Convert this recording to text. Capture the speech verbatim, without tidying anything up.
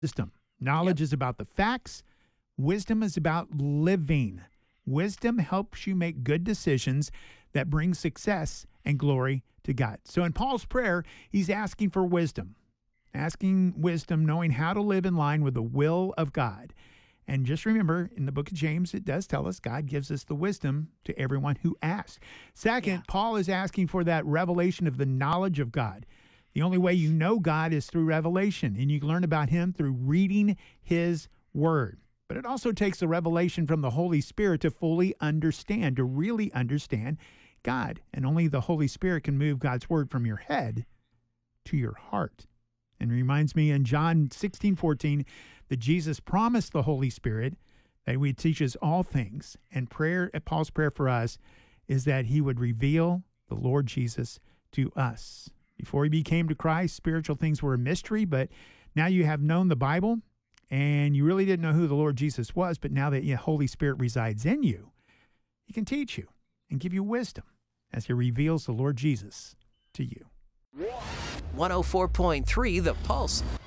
wisdom. Knowledge Yep. is about the facts. Wisdom is about living. Wisdom helps you make good decisions that bring success and glory to God. So in Paul's prayer, he's asking for wisdom, asking wisdom, knowing how to live in line with the will of God. And just remember, in the book of James, it does tell us God gives us the wisdom to everyone who asks. Second, Yeah. Paul is asking for that revelation of the knowledge of God. The only way you know God is through revelation, and you can learn about him through reading his word. But it also takes the revelation from the Holy Spirit to fully understand, to really understand God. And only the Holy Spirit can move God's word from your head to your heart. And it reminds me in John sixteen fourteen that Jesus promised the Holy Spirit that he would teach us all things. And prayer, Paul's prayer for us is that he would reveal the Lord Jesus to us. Before he became to Christ, spiritual things were a mystery, but now you have known the Bible and you really didn't know who the Lord Jesus was, but now that the Holy Spirit resides in you, he can teach you and give you wisdom as he reveals the Lord Jesus to you. one oh four point three The Pulse.